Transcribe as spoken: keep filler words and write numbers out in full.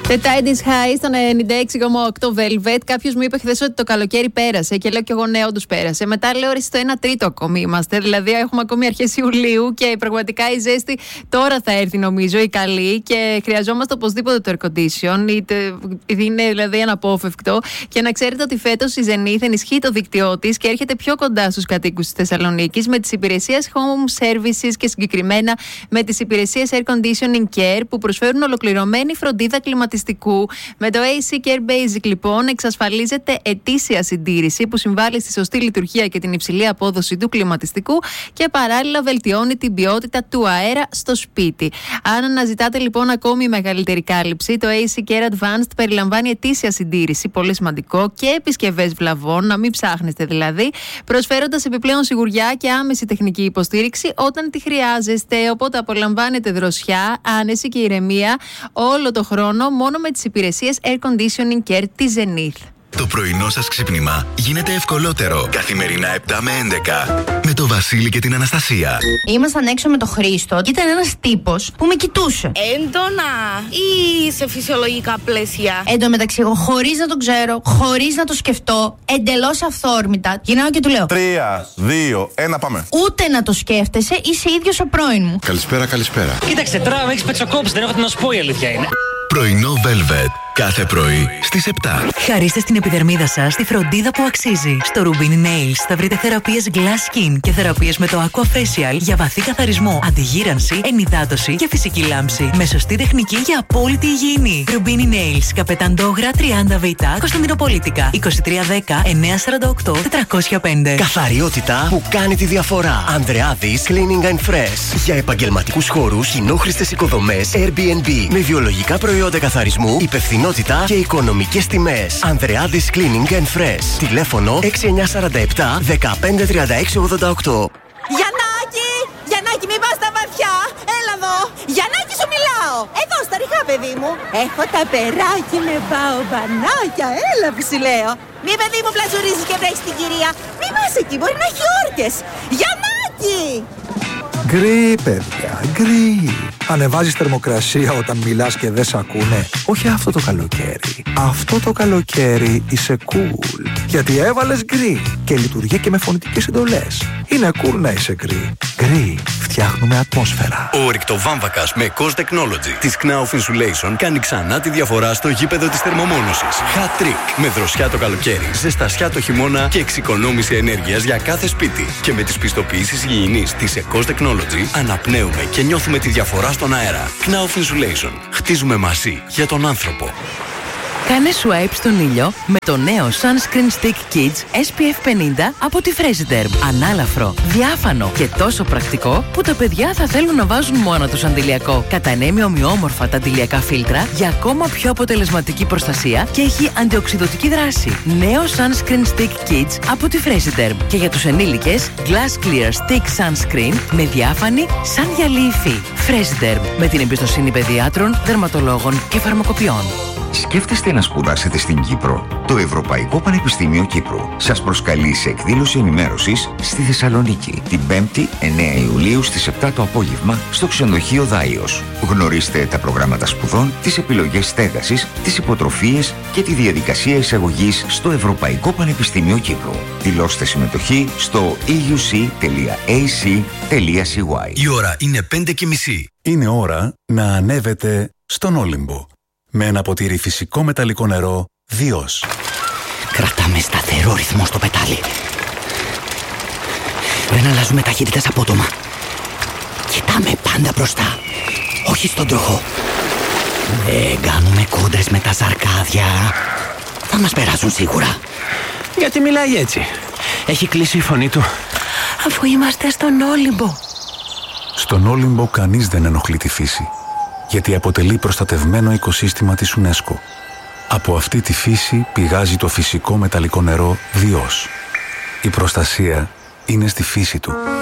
The Tide is High στον ενενήντα έξι κόμμα οκτώ Velvet. Κάποιος μου είπε χθες ότι το καλοκαίρι πέρασε και λέω κι εγώ ναι, όντως πέρασε. Μετά λέω ρε, στο ένα τρίτο ακόμη είμαστε. Δηλαδή έχουμε ακόμη αρχές Ιουλίου και πραγματικά η ζέστη τώρα θα έρθει, νομίζω, η καλή. Και χρειαζόμαστε οπωσδήποτε το air condition. Είτε είναι δηλαδή αναπόφευκτο. Και να ξέρετε ότι φέτος η Zenith ενισχύει το δίκτυό της και έρχεται πιο κοντά στους κατοίκους της Θεσσαλονίκης με τις υπηρεσίες home services και συγκεκριμένα με τις υπηρεσίες air conditioning care που προσφέρουν ολοκληρωμένη φροντίδα κλιματισμού. Με το έι σι Care Basic, λοιπόν, εξασφαλίζεται ετήσια συντήρηση που συμβάλλει στη σωστή λειτουργία και την υψηλή απόδοση του κλιματιστικού και παράλληλα βελτιώνει την ποιότητα του αέρα στο σπίτι. Αν αναζητάτε λοιπόν ακόμη μεγαλύτερη κάλυψη, το έι σι Care Advanced περιλαμβάνει ετήσια συντήρηση, πολύ σημαντικό, και επισκευές βλαβών, να μην ψάχνεστε δηλαδή, προσφέροντας επιπλέον σιγουριά και άμεση τεχνική υποστήριξη όταν τη χρειάζεστε. Οπότε απολαμβάνετε δροσιά, άνεση και ηρεμία όλο το χρόνο μόνο με τις υπηρεσίες air conditioning care της Zenith. Το πρωινό σας ξύπνημα γίνεται ευκολότερο. Καθημερινά επτά με έντεκα. Με το Βασίλη και την Αναστασία. Ήμασταν έξω με το Χρήστο και ήταν ένας τύπος που με κοιτούσε. Έντονα ή σε φυσιολογικά πλαίσια? Εν τω μεταξύ, εγώ χωρίς να το ξέρω, χωρίς να το σκεφτώ, εντελώς αυθόρμητα, γυρνάω και του λέω: Τρία, δύο, ένα, πάμε. Ούτε να το σκέφτεσαι, είσαι ίδιος ο πρώην μου. Καλησπέρα, καλησπέρα. Κοίταξε, τώρα με έχεις πετσοκόψει, δεν έχω τι να σου πω, η αλήθεια είναι. Πρωινό Velvet. Κάθε πρωί στις επτά. Χαρίστε στην επιδερμίδα σας τη φροντίδα που αξίζει. Στο Rubini Nails θα βρείτε θεραπείες Glass Skin και θεραπείες με το Aqua Facial για βαθύ καθαρισμό, αντιγύρανση, ενυδάτωση και φυσική λάμψη. Με σωστή τεχνική για απόλυτη υγιεινή. Rubini Nails, Καπεταντόγρα τριάντα Β, Κωνσταντινοπολίτικα, είκοσι τρία δέκα εννιακόσια σαράντα οκτώ τετρακόσια πέντε. Καθαριότητα που κάνει τη διαφορά. Ανδρεάδης Cleaning and Fresh. Για επαγγελματικούς χώρους, κοινόχρηστες οικοδομές, Airbnb. Με βιολογικά προϊόντα καθαρισμού, υπευθυνότητα και οικονομικές τιμές. Ανδρεάδης Cleaning and Fresh. Τηλέφωνο έξι εννιά τέσσερα επτά δεκαπέντε τριάντα έξι ογδόντα οκτώ. Γιαννάκη! Γιαννάκη, μην πας στα βαθιά! Έλα εδώ! Γιαννάκη, σου μιλάω! Εδώ, στα ρηχά, παιδί μου! Έχω τα περάκι με μπαομπανάκια! Έλα που σου λέω! Μη, παιδί μου, πλατζουρίζεις και βρέχεις την κυρία! Μη πας εκεί, μπορεί να έχει όρκες! Γιαννάκη! Γκρι, παιδιά, γκρι. Ανεβάζεις θερμοκρασία όταν μιλάς και δεν σ' ακούνε. Όχι αυτό το καλοκαίρι. Αυτό το καλοκαίρι είσαι cool. Γιατί έβαλες γκρι και λειτουργεί και με φωνητικές εντολές. Είναι cool να είσαι γκρι. Γκρι. Φτιάχνουμε ατμόσφαιρα. Ο ορυκτοβάμβακας με Cos Technology της Knauf Insulation κάνει ξανά τη διαφορά στο γήπεδο της θερμομόνωσης. Hat trick. Με δροσιά το καλοκαίρι, ζεστασιά το χειμώνα και εξοικονόμηση ενέργειας για κάθε σπίτι. Και με τις πιστοποιήσεις υγιεινής της Cos Technology αναπνέουμε και νιώθουμε τη διαφορά στον αέρα. Knauf Insulation. Χτίζουμε μαζί για τον άνθρωπο. Κάνε swipe στον ήλιο με το νέο Sunscreen Stick Kids ες πι εφ πενήντα από τη Fresiderm. Ανάλαφρο, διάφανο και τόσο πρακτικό που τα παιδιά θα θέλουν να βάζουν μόνο τους αντιλιακό. Κατανέμει ομοιόμορφα τα αντιλιακά φίλτρα για ακόμα πιο αποτελεσματική προστασία και έχει αντιοξυδωτική δράση. Νέο Sunscreen Stick Kids από τη Fresiderm. Και για τους ενήλικες, Glass Clear Stick Sunscreen με διάφανη σαν γυαλί υφή. Fresiderm, με την εμπιστοσύνη παιδιάτρων, δερματολόγων και φαρμακοποιών. Σκέφτεστε να σπουδάσετε στην Κύπρο? Το Ευρωπαϊκό Πανεπιστήμιο Κύπρου σας προσκαλεί σε εκδήλωση ενημέρωσης στη Θεσσαλονίκη την πέμπτη εννέα Ιουλίου στις επτά το απόγευμα στο ξενοδοχείο Δάιος. Γνωρίστε τα προγράμματα σπουδών, τις επιλογές στέγασης, τις υποτροφίες και τη διαδικασία εισαγωγής στο Ευρωπαϊκό Πανεπιστήμιο Κύπρου. Δηλώστε συμμετοχή στο ι γιου σι τελεία έι σι τελεία σι γουάι. Η ώρα είναι πέντε και μισή. Είναι ώρα να ανέβετε στον Όλυμπο. Με ένα ποτήρι φυσικό μεταλλικό νερό Διός. Κρατάμε σταθερό ρυθμό στο πετάλι. Δεν αλλάζουμε ταχύτητες απότομα. Κοιτάμε πάντα μπροστά, όχι στον τροχό. Δεν κάνουμε κόντρες με τα ζαρκάδια. Θα μας περάσουν σίγουρα. Γιατί μιλάει έτσι? Έχει κλείσει η φωνή του. Αφού είμαστε στον Όλυμπο. Στον Όλυμπο κανείς δεν ενοχλεί τη φύση, γιατί αποτελεί προστατευμένο οικοσύστημα της UNESCO. Από αυτή τη φύση πηγάζει το φυσικό μεταλλικό νερό Διός. Η προστασία είναι στη φύση του.